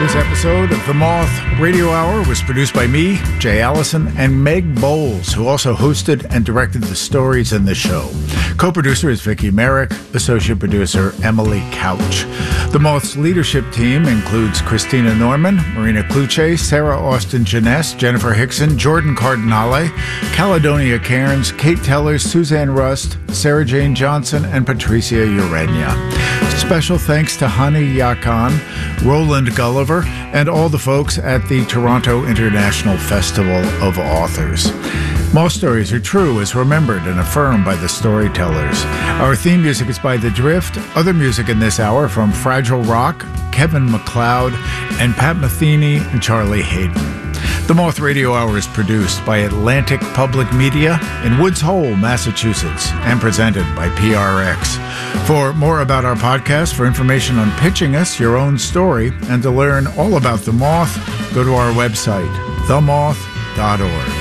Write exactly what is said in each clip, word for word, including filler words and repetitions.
Today's episode of The Moth Radio Hour was produced by me, Jay Allison, and Meg Bowles, who also hosted and directed the stories in the show. Co-producer is Vicki Merrick, associate producer Emily Couch. The Moth's leadership team includes Christina Norman, Marina Kluche, Sarah Austin Jeunesse, Jennifer Hickson, Jordan Cardinale, Caledonia Cairns, Kate Tellers, Suzanne Rust, Sarah Jane Johnson, and Patricia Urenia. Special thanks to Hani Yakan, Roland Gulliver, and all the folks at the Toronto International Festival of Authors. Most stories are true as remembered and affirmed by the storytellers. Our theme music is by The Drift. Other music in this hour from Fragile Rock, Kevin MacLeod, and Pat Metheny and Charlie Hayden. The Moth Radio Hour is produced by Atlantic Public Media in Woods Hole, Massachusetts, and presented by P R X. For more about our podcast, for information on pitching us your own story, and to learn all about The Moth, go to our website, the moth dot org.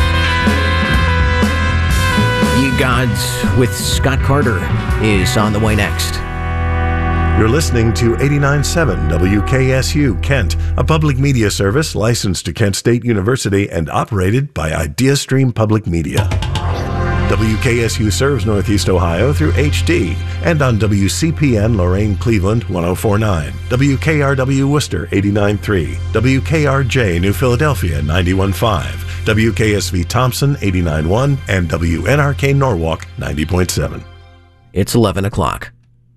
Ye Gods with Scott Carter is on the way next. You're listening to eighty-nine point seven W K S U Kent, a public media service licensed to Kent State University and operated by IdeaStream Public Media. W K S U serves Northeast Ohio through H D and on W C P N Lorain Cleveland one oh four point nine, W K R W Worcester eighty-nine point three, W K R J New Philadelphia ninety-one point five, W K S V Thompson eighty-nine point one, and W N R K Norwalk ninety point seven. It's eleven o'clock.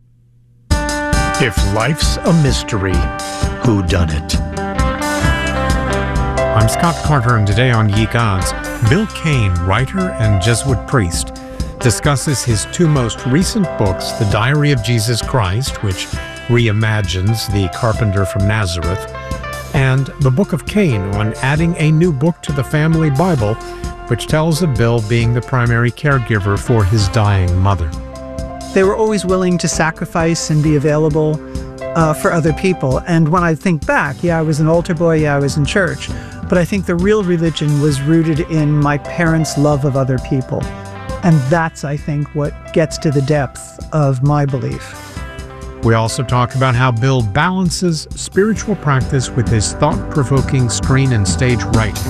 If life's a mystery, who done it? I'm Scott Carter, and today on Ye Gods, Bill Cain, writer and Jesuit priest, discusses his two most recent books, The Diary of Jesus Christ, which reimagines the carpenter from Nazareth, and The Book of Cain, on adding a new book to the family Bible, which tells of Bill being the primary caregiver for his dying mother. They were always willing to sacrifice and be available uh, for other people. And when I think back, yeah, I was an altar boy, yeah, I was in church, but I think the real religion was rooted in my parents' love of other people. And that's, I think, what gets to the depth of my belief. We also talk about how Bill balances spiritual practice with his thought-provoking screen and stage writing.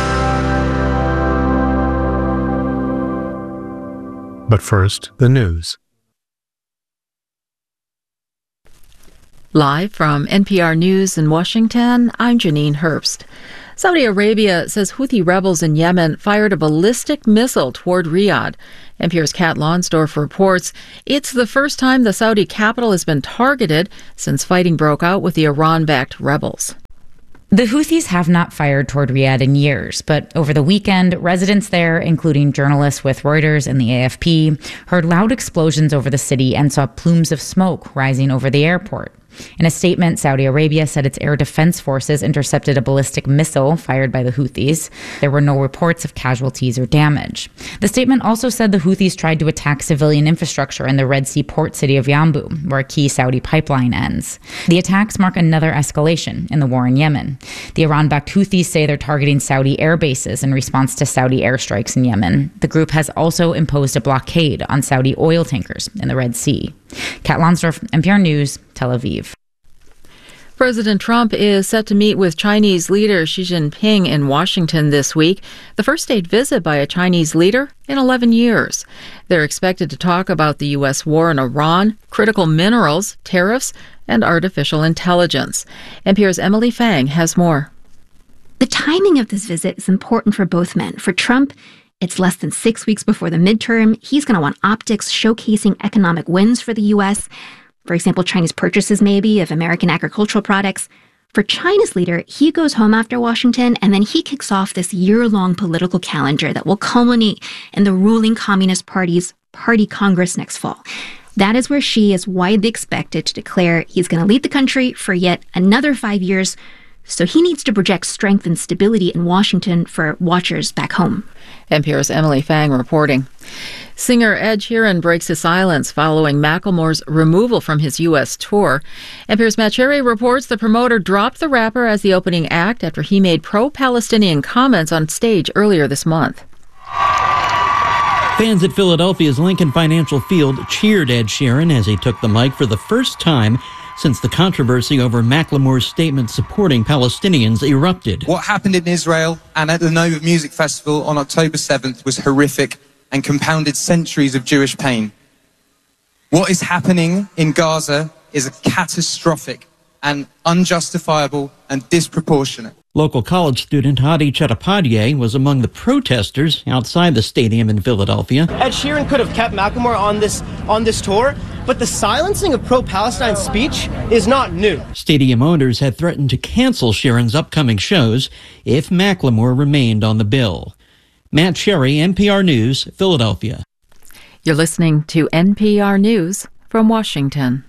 But first, the news. Live from N P R News in Washington, I'm Janine Herbst. Saudi Arabia says Houthi rebels in Yemen fired a ballistic missile toward Riyadh. N P R's Kat Lonsdorf reports it's the first time the Saudi capital has been targeted since fighting broke out with the Iran-backed rebels. The Houthis have not fired toward Riyadh in years, but over the weekend, residents there, including journalists with Reuters and the A F P, heard loud explosions over the city and saw plumes of smoke rising over the airport. In a statement, Saudi Arabia said its air defense forces intercepted a ballistic missile fired by the Houthis. There were no reports of casualties or damage. The statement also said the Houthis tried to attack civilian infrastructure in the Red Sea port city of Yanbu, where a key Saudi pipeline ends. The attacks mark another escalation in the war in Yemen. The Iran-backed Houthis say they're targeting Saudi air bases in response to Saudi airstrikes in Yemen. The group has also imposed a blockade on Saudi oil tankers in the Red Sea. Kat Lonsdorf, N P R News, Tel Aviv. President Trump is set to meet with Chinese leader Xi Jinping in Washington this week, the first state visit by a Chinese leader in eleven years. They're expected to talk about the U S war in Iran, critical minerals, tariffs, and artificial intelligence. N P R's Emily Fang has more. The timing of this visit is important for both men. For Trump, it's less than six weeks before the midterm. He's going to want optics showcasing economic wins for the U S, for example, Chinese purchases maybe of American agricultural products. For China's leader, he goes home after Washington, and then he kicks off this year-long political calendar that will culminate in the ruling Communist Party's Party Congress next fall. That is where Xi is widely expected to declare he's going to lead the country for yet another five years, so he needs to project strength and stability in Washington for watchers back home. N P R's Emily Fang reporting. Singer Ed Sheeran breaks his silence following Macklemore's removal from his U S tour. N P R's Matt Cherry reports the promoter dropped the rapper as the opening act after he made pro-Palestinian comments on stage earlier this month. Fans at Philadelphia's Lincoln Financial Field cheered Ed Sheeran as he took the mic for the first time since the controversy over Macklemore's statement supporting Palestinians erupted. What happened in Israel and at the Nova Music Festival on October seventh was horrific and compounded centuries of Jewish pain. What is happening in Gaza is a catastrophic and unjustifiable and disproportionate. Local college student Hadi Chattopadhyay was among the protesters outside the stadium in Philadelphia. Ed Sheeran could have kept Macklemore on this on this tour, but the silencing of pro-Palestine speech is not new. Stadium owners had threatened to cancel Sheeran's upcoming shows if Macklemore remained on the bill. Matt Sherry, N P R News, Philadelphia. You're listening to N P R News from Washington.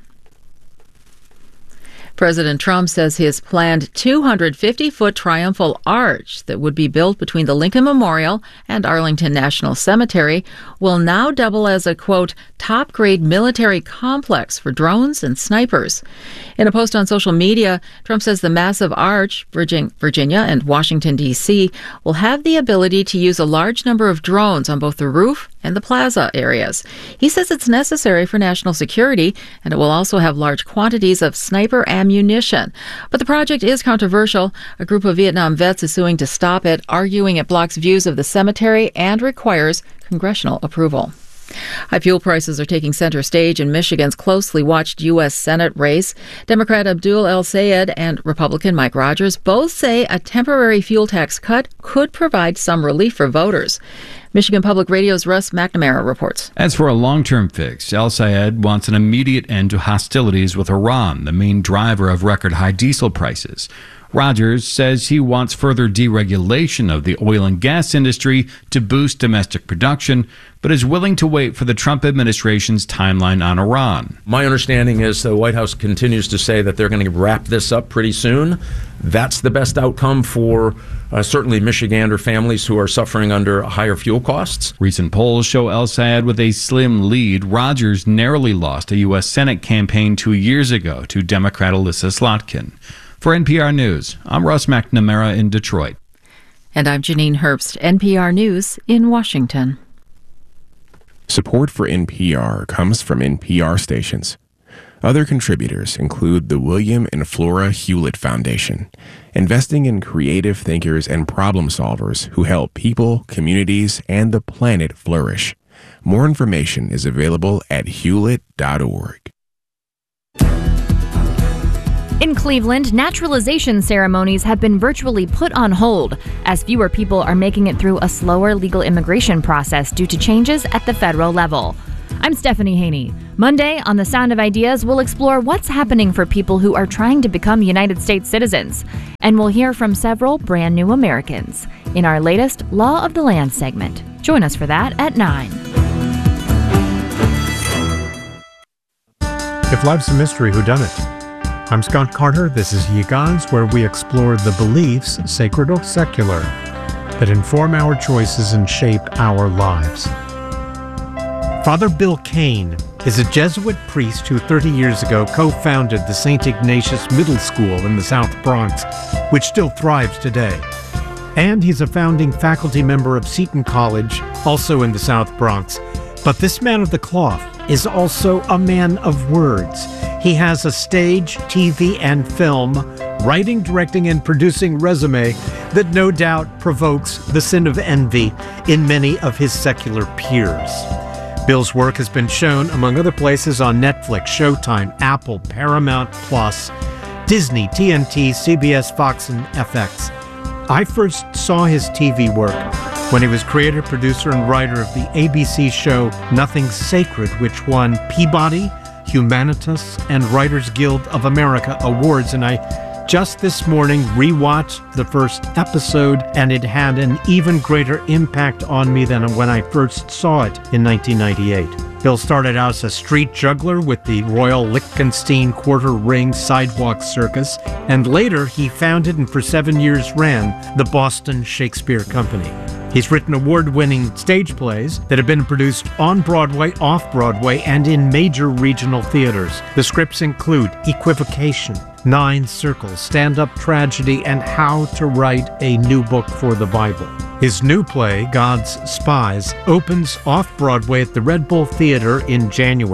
President Trump says his planned two hundred fifty foot triumphal arch that would be built between the Lincoln Memorial and Arlington National Cemetery will now double as a, quote, top-grade military complex for drones and snipers. In a post on social media, Trump says the massive arch, bridging Virginia and Washington, D C, will have the ability to use a large number of drones on both the roof and the plaza areas. He says it's necessary for national security, and it will also have large quantities of sniper ammunition. But the project is controversial. A group of Vietnam vets is suing to stop it, arguing it blocks views of the cemetery and requires congressional approval. High fuel prices are taking center stage in Michigan's closely watched U S Senate race. Democrat Abdul El-Sayed and Republican Mike Rogers both say a temporary fuel tax cut could provide some relief for voters. Michigan Public Radio's Russ McNamara reports. As for a long-term fix, El-Sayed wants an immediate end to hostilities with Iran, the main driver of record-high diesel prices. Rogers says he wants further deregulation of the oil and gas industry to boost domestic production, but is willing to wait for the Trump administration's timeline on Iran. My understanding is the White House continues to say that they're going to wrap this up pretty soon. That's the best outcome for uh, certainly Michigander families who are suffering under higher fuel costs. Recent polls show El-Sayed with a slim lead. Rogers narrowly lost a U S Senate campaign two years ago to Democrat Alyssa Slotkin. For N P R News, I'm Russ McNamara in Detroit. And I'm Janine Herbst, N P R News in Washington. Support for N P R comes from N P R stations. Other contributors include the William and Flora Hewlett Foundation, investing in creative thinkers and problem solvers who help people, communities, and the planet flourish. More information is available at hewlett dot org. In Cleveland, naturalization ceremonies have been virtually put on hold as fewer people are making it through a slower legal immigration process due to changes at the federal level. I'm Stephanie Haney. Monday on The Sound of Ideas, we'll explore what's happening for people who are trying to become United States citizens. And we'll hear from several brand new Americans in our latest Law of the Land segment. Join us for that at nine. If life's a mystery, whodunit? I'm Scott Carter. This is Ye Gods, where we explore the beliefs, sacred or secular, that inform our choices and shape our lives. Father Bill Kane is a Jesuit priest who thirty years ago co-founded the Saint Ignatius Middle School in the South Bronx, which still thrives today. And he's a founding faculty member of Seton College, also in the South Bronx. But this man of the cloth is also a man of words. He has a stage, T V, and film, writing, directing, and producing resume that no doubt provokes the sin of envy in many of his secular peers. Bill's work has been shown, among other places, on Netflix, Showtime, Apple, Paramount Plus, Disney, T N T, C B S, Fox, and F X. I first saw his T V work when he was creator, producer, and writer of the A B C show Nothing Sacred, which won Peabody, Humanitas, and Writers Guild of America awards. And I just this morning rewatched the first episode, and it had an even greater impact on me than when I first saw it in nineteen ninety-eight. Bill started out as a street juggler with the Royal Lichtenstein Quarter Ring Sidewalk Circus, and later he founded and for seven years ran the Boston Shakespeare Company. He's written award-winning stage plays that have been produced on Broadway, off-Broadway, and in major regional theaters. The scripts include Equivocation, Nine Circles, Stand-Up Tragedy, and How to Write a New Book for the Bible. His new play, God's Spies, opens off-Broadway at the Red Bull Theater in January.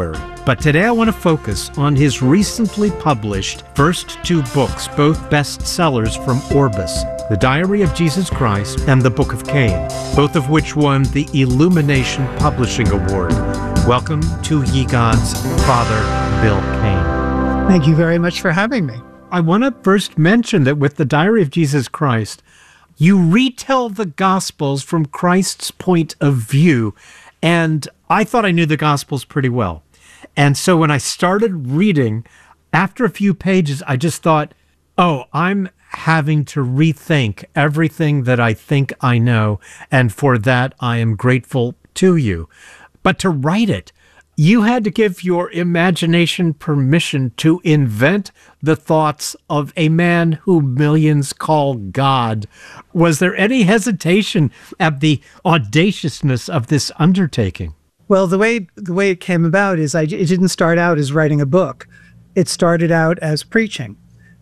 But today I want to focus on his recently published first two books, both bestsellers from Orbis, The Diary of Jesus Christ and The Book of Cain, both of which won the Illumination Publishing Award. Welcome to Ye Gods, Father Bill Cain. Thank you very much for having me. I want to first mention that with The Diary of Jesus Christ, you retell the Gospels from Christ's point of view, and I thought I knew the Gospels pretty well. And so when I started reading, after a few pages, I just thought, oh, I'm having to rethink everything that I think I know, and for that I am grateful to you. But to write it, you had to give your imagination permission to invent the thoughts of a man who millions call God. Was there any hesitation at the audaciousness of this undertaking? Well, the way the way it came about is I, it didn't start out as writing a book. It started out as preaching.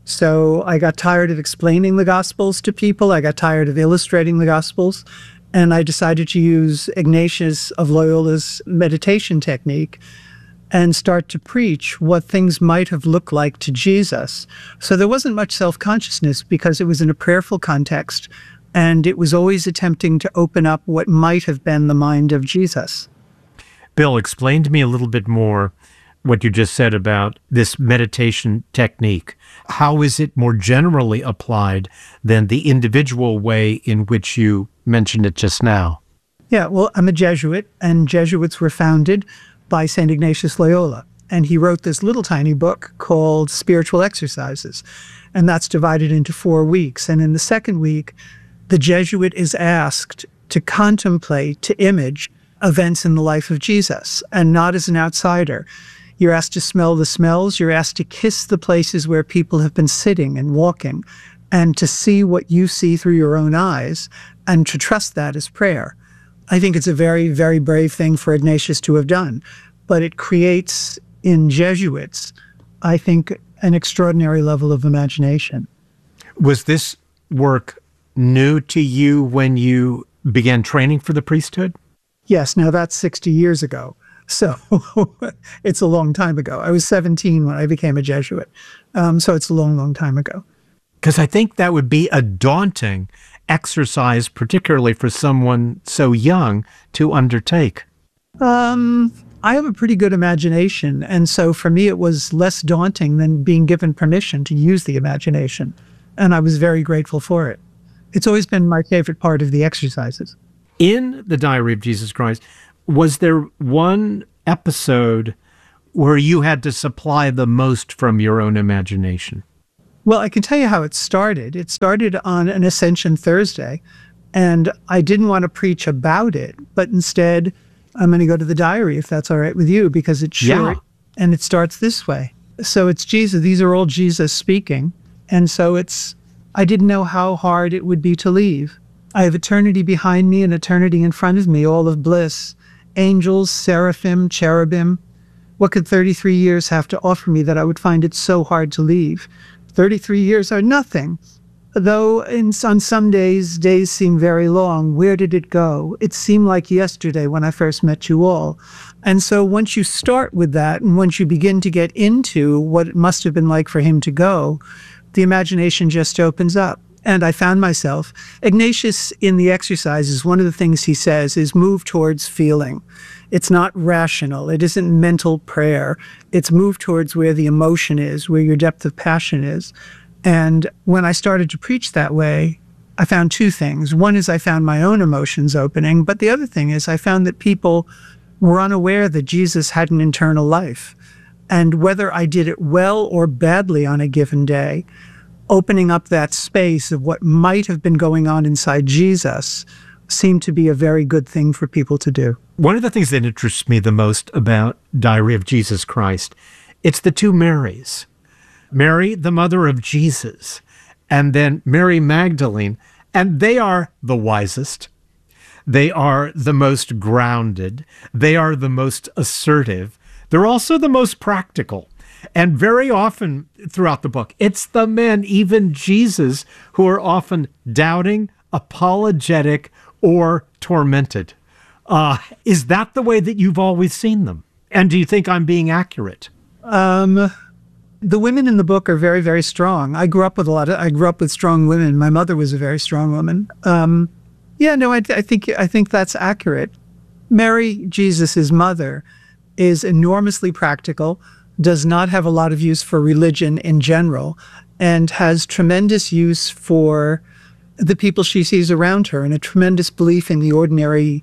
So I got tired of explaining the Gospels to people. I got tired of illustrating the Gospels. And I decided to use Ignatius of Loyola's meditation technique and start to preach what things might have looked like to Jesus. So there wasn't much self-consciousness because it was in a prayerful context, and it was always attempting to open up what might have been the mind of Jesus. Bill, explain to me a little bit more what you just said about this meditation technique. How is it more generally applied than the individual way in which you mentioned it just now? Yeah, well, I'm a Jesuit, and Jesuits were founded by Saint Ignatius Loyola. And he wrote this little tiny book called Spiritual Exercises. And that's divided into four weeks. And in the second week, the Jesuit is asked to contemplate, to image events in the life of Jesus, and not as an outsider. You're asked to smell the smells. You're asked to kiss the places where people have been sitting and walking, and to see what you see through your own eyes, and to trust that as prayer. I think it's a very, very brave thing for Ignatius to have done, but it creates in Jesuits, I think, an extraordinary level of imagination. Was this work new to you when you began training for the priesthood? Yes, now that's sixty years ago. So it's a long time ago. I was seventeen when I became a Jesuit. Um, so it's a long, long time ago. Because I think that would be a daunting exercise, particularly for someone so young, to undertake. Um, I have a pretty good imagination. And so for me, it was less daunting than being given permission to use the imagination. And I was very grateful for it. It's always been my favorite part of the exercises. In The Diary of Jesus Christ, was there one episode where you had to supply the most from your own imagination? Well, I can tell you how it started. It started on an Ascension Thursday, and I didn't want to preach about it, but instead, I'm going to go to the diary, if that's all right with you, because it's short, yeah. And it starts this way. So it's Jesus. These are all Jesus speaking, and so it's, I didn't know how hard it would be to leave. I have eternity behind me and eternity in front of me, all of bliss. Angels, seraphim, cherubim. What could thirty-three years have to offer me that I would find it so hard to leave? thirty-three years are nothing. Though in, on some days, days seem very long. Where did it go? It seemed like yesterday when I first met you all. And so once you start with that, and once you begin to get into what it must have been like for him to go, the imagination just opens up. And I found myself, Ignatius in the exercises, one of the things he says is move towards feeling. It's not rational. It isn't mental prayer. It's move towards where the emotion is, where your depth of passion is. And when I started to preach that way, I found two things. One is I found my own emotions opening, but the other thing is I found that people were unaware that Jesus had an internal life. And whether I did it well or badly on a given day, opening up that space of what might have been going on inside Jesus seemed to be a very good thing for people to do. One of the things that interests me the most about Diary of Jesus Christ, it's the two Marys. Mary, the mother of Jesus, and then Mary Magdalene, and they are the wisest. They are the most grounded. They are the most assertive. They're also the most practical. And very often throughout the book, it's the men, even Jesus, who are often doubting, apologetic, or tormented. Uh, is that the way that you've always seen them? And do you think I'm being accurate? Um, the women in the book are very, very strong. I grew up with a lot of, I grew up with strong women. My mother was a very strong woman. Um, yeah, no, I, I think, I think that's accurate. Mary, Jesus' mother, is enormously practical, does not have a lot of use for religion in general, and has tremendous use for the people she sees around her and a tremendous belief in the ordinary,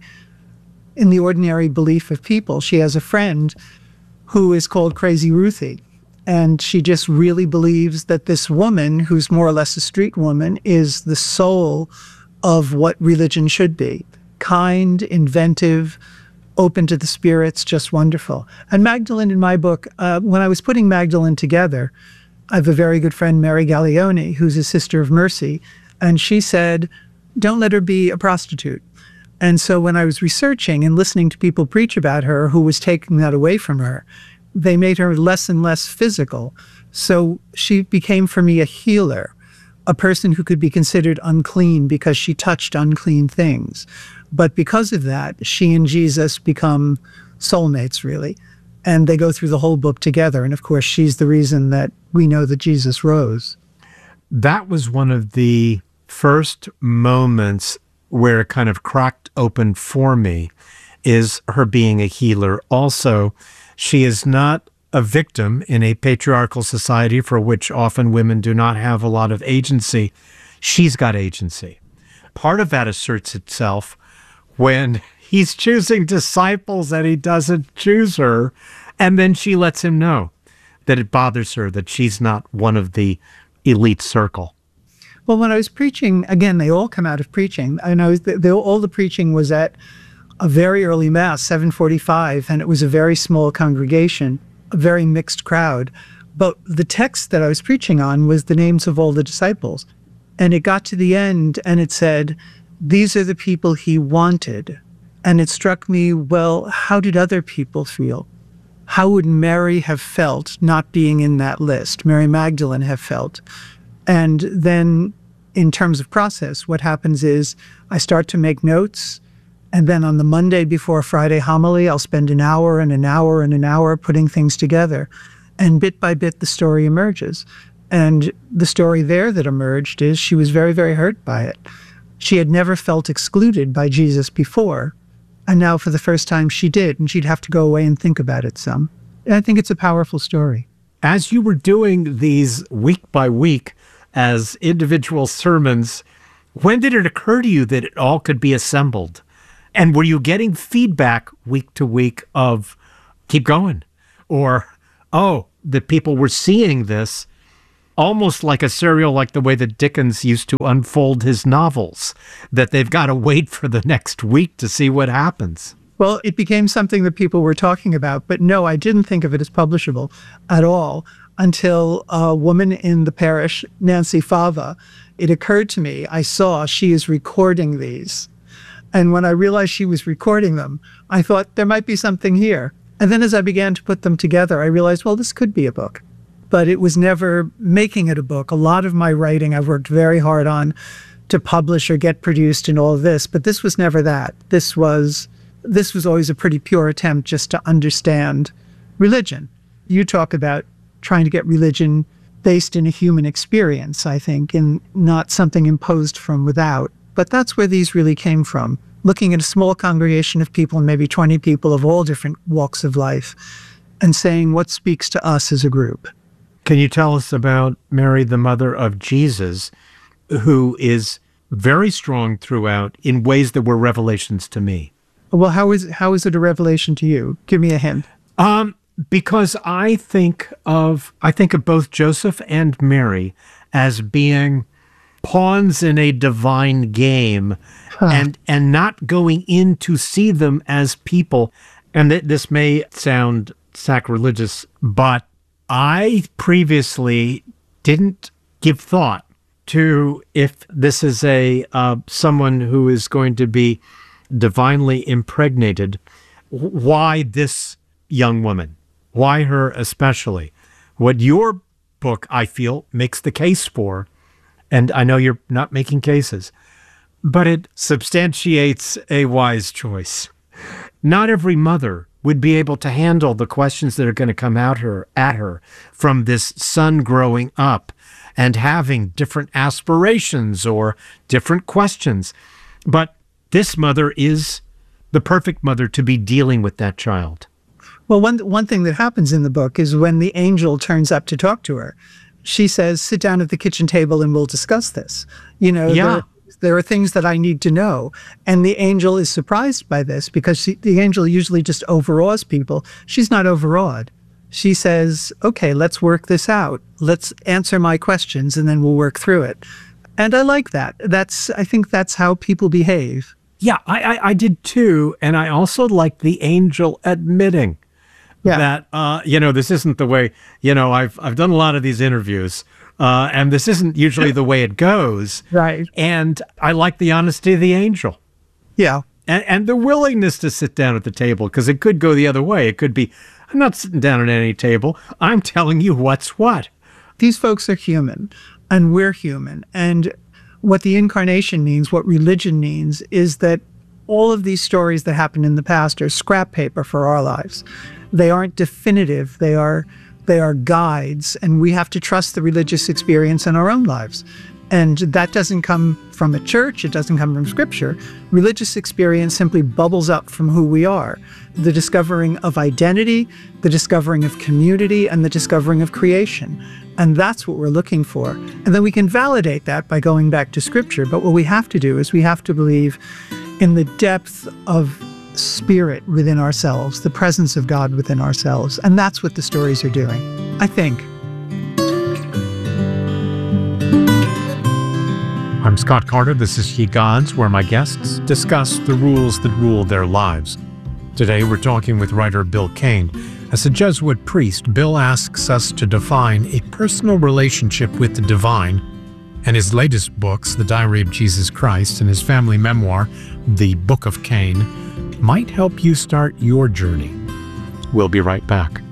in the ordinary belief of people. She has a friend who is called Crazy Ruthie, and she just really believes that this woman, who's more or less a street woman, is the soul of what religion should be. Kind, inventive, open to the spirits, just wonderful. And Magdalene in my book, uh, when I was putting Magdalene together, I have a very good friend, Mary Gaglione, who's a sister of mercy, and she said, don't let her be a prostitute. And so when I was researching and listening to people preach about her who was taking that away from her, they made her less and less physical. So she became for me a healer, a person who could be considered unclean because she touched unclean things. But because of that, she and Jesus become soulmates, really. And they go through the whole book together. And of course, she's the reason that we know that Jesus rose. That was one of the first moments where it kind of cracked open for me, is her being a healer. Also, she is not a victim in a patriarchal society for which often women do not have a lot of agency. She's got agency. Part of that asserts itself when he's choosing disciples and he doesn't choose her, and then she lets him know that it bothers her that she's not one of the elite circle. Well, when I was preaching, again, they all come out of preaching. I know the, the, all the preaching was at a very early Mass, seven forty-five, and it was a very small congregation, a very mixed crowd. But the text that I was preaching on was the names of all the disciples. And it got to the end, and it said, these are the people he wanted. And it struck me, well, how did other people feel? How would Mary have felt not being in that list? Mary Magdalene have felt? And then in terms of process, what happens is I start to make notes. And then on the Monday before Friday homily, I'll spend an hour and an hour and an hour putting things together. And bit by bit, the story emerges. And the story there that emerged is she was very, very hurt by it. She had never felt excluded by Jesus before. And now for the first time she did. And she'd have to go away and think about it some. And I think it's a powerful story. As you were doing these week by week as individual sermons, when did it occur to you that it all could be assembled? And were you getting feedback week to week of, keep going? Or, oh, that people were seeing this almost like a serial, like the way that Dickens used to unfold his novels, that they've got to wait for the next week to see what happens? Well, it became something that people were talking about. But no, I didn't think of it as publishable at all until a woman in the parish, Nancy Fava, it occurred to me, I saw she is recording these. And when I realized she was recording them, I thought there might be something here. And then as I began to put them together, I realized, well, this could be a book. But it was never making it a book. A lot of my writing I've worked very hard on to publish or get produced and all of this. But this was never that. This was, this was always a pretty pure attempt just to understand religion. You talk about trying to get religion based in a human experience, I think, and not something imposed from without. But that's where these really came from, looking at a small congregation of people, maybe twenty people of all different walks of life, and saying what speaks to us as a group. Can you tell us about Mary, the mother of Jesus, who is very strong throughout in ways that were revelations to me? Well, how is, how is it a revelation to you? Give me a hint. Um, because I think of, I think of both Joseph and Mary as being pawns in a divine game, huh. and and not going in to see them as people. And th- this may sound sacrilegious, but I previously didn't give thought to if this is a uh, someone who is going to be divinely impregnated, why this young woman? Why her especially? What your book, I feel, makes the case for, and I know you're not making cases, but it substantiates a wise choice, not every mother would be able to handle the questions that are going to come out her at her from this son growing up and having different aspirations or different questions. But this mother is the perfect mother to be dealing with that child. Well, one one thing that happens in the book is when the angel turns up to talk to her, she says, sit down at the kitchen table and we'll discuss this. You know, Yeah. there, there are things that I need to know. And the angel is surprised by this because she, the angel usually just overawes people. She's not overawed. She says, okay, let's work this out. Let's answer my questions and then we'll work through it. And I like that. That's, I think that's how people behave. Yeah, I, I, I did too. And I also like the angel admitting Yeah. that, uh, you know, this isn't the way, you know, I've, I've done a lot of these interviews, uh, and this isn't usually the way it goes. Right. And I like the honesty of the angel. Yeah. And, and the willingness to sit down at the table, because it could go the other way. It could be, I'm not sitting down at any table. I'm telling you what's what. These folks are human, and we're human. And what the incarnation means, what religion means, is that all of these stories that happened in the past are scrap paper for our lives. They aren't definitive. They are they are guides, and we have to trust the religious experience in our own lives. And that doesn't come from a church. It doesn't come from scripture. Religious experience simply bubbles up from who we are. The discovering of identity, the discovering of community, and the discovering of creation. And that's what we're looking for. And then we can validate that by going back to scripture. But what we have to do is we have to believe in the depth of spirit within ourselves, the presence of God within ourselves. And that's what the stories are doing, I think. I'm Scott Carter. This is Ye Gods, where my guests discuss the rules that rule their lives. Today, we're talking with writer Bill Kane. As a Jesuit priest, Bill asks us to define a personal relationship with the divine, and his latest books, The Diary of Jesus Christ and his family memoir, The Book of Cain, might help you start your journey. We'll be right back.